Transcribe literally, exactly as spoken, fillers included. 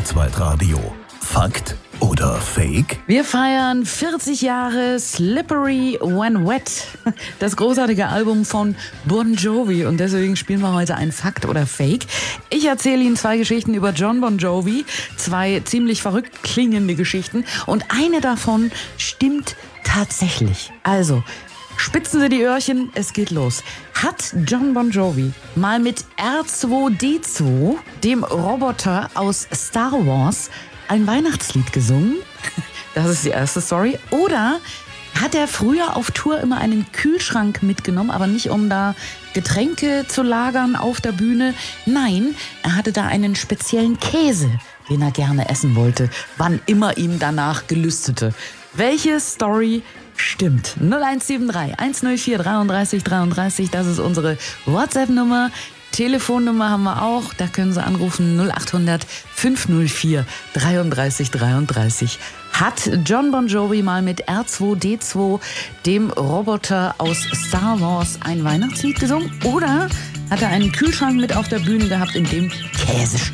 Kurzweit Radio. Fakt oder Fake? Wir feiern vierzig Jahre Slippery When Wet, das großartige Album von Bon Jovi, und deswegen spielen wir heute ein Fakt oder Fake. Ich erzähle Ihnen zwei Geschichten über John Bon Jovi, zwei ziemlich verrückt klingende Geschichten, und eine davon stimmt tatsächlich. Also, spitzen Sie die Öhrchen, es geht los. Hat John Bon Jovi mal mit R zwei D zwei, dem Roboter aus Star Wars, ein Weihnachtslied gesungen? Das ist die erste Story. Oder hat er früher auf Tour immer einen Kühlschrank mitgenommen, aber nicht um da Getränke zu lagern auf der Bühne? Nein, er hatte da einen speziellen Käse, den er gerne essen wollte, wann immer ihm danach gelüstete. Welche Story stimmt? null eins sieben drei eins null vier dreiunddreißig dreiunddreißig, das ist unsere WhatsApp-Nummer. Telefonnummer haben wir auch, da können Sie anrufen null acht hundert fünf null vier dreiunddreißig dreiunddreißig. Hat John Bon Jovi mal mit R zwei D zwei, dem Roboter aus Star Wars, ein Weihnachtslied gesungen? Oder hat er einen Kühlschrank mit auf der Bühne gehabt, in dem Käse steht?